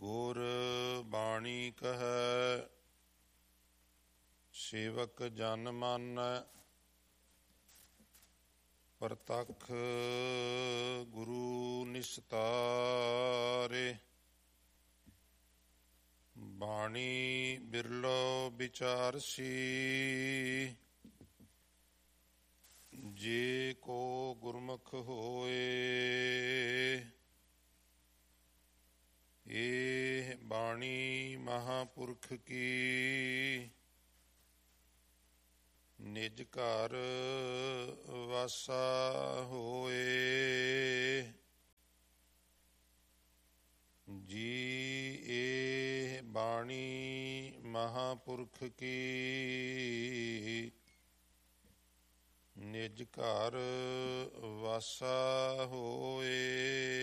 ਗੁਰ ਬਾਣੀ ਕਹੈ ਸੇਵਕ ਜਨ ਮਾਨੈ। ਪ੍ਰਤੱਖ ਗੁਰੂ ਨਿਸਤਾਰੇ। ਬਾਣੀ ਬਿਰਲੋ ਵਿਚਾਰਸੀ ਜੇ ਕੋ ਗੁਰਮੁਖ ਹੋਏ। ਇਹ ਬਾਣੀ ਮਹਾਂਪੁਰਖ ਕੀ ਨਿਜ ਘਰ ਵਾਸਾ ਹੋਏ। ਜੀ ਇਹ ਬਾਣੀ ਮਹਾਂਪੁਰਖ ਕੀ ਨਿਜ ਘਰ ਵਾਸਾ ਹੋਏ।